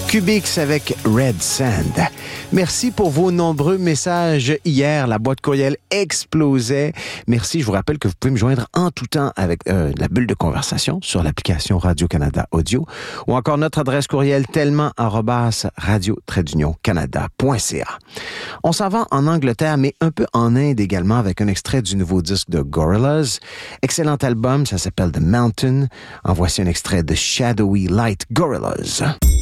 Cubix avec Red Sand. Merci pour vos nombreux messages hier. La boîte courriel explosait. Merci. Je vous rappelle que vous pouvez me joindre en tout temps avec la bulle de conversation sur l'application Radio-Canada Audio ou encore notre adresse courriel tellement@radio-canada.ca. On s'en va en Angleterre, mais un peu en Inde également avec un extrait du nouveau disque de Gorillaz. Excellent album, ça s'appelle The Mountain. En voici un extrait de Shadowy Light Gorillaz.